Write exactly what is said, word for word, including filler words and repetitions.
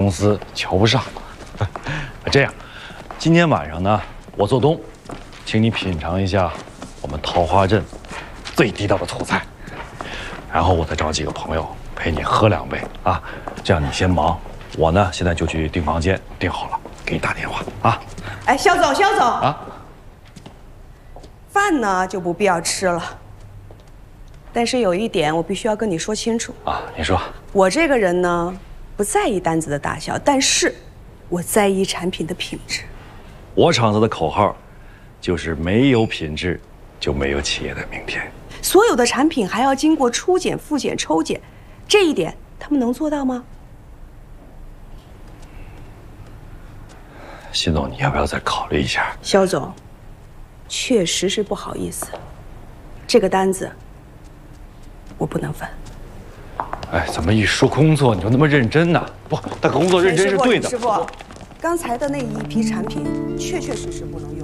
公司瞧不上。这样，今天晚上呢，我做东，请你品尝一下我们桃花镇最地道的醋菜，然后我再找几个朋友陪你喝两杯啊。这样你先忙，我呢现在就去订房间，订好了给你打电话啊。 哎，肖总，肖总啊， 饭呢就不必要吃了。但是有一点我必须要跟你说清楚啊，你说。 我这个人呢，不在意单子的大小，但是我在意产品的品质。 我厂子的口号就是没有品质就没有企业的明天。 所有的产品还要经过初检、复检、抽检，这一点他们能做到吗？ 辛总，你要不要再考虑一下？ 肖总，确实是不好意思，这个单子我不能分。 哎，怎么一说工作你就那么认真呢？不，但工作认真是对的。 师傅，刚才的那一批产品确确实实不能用。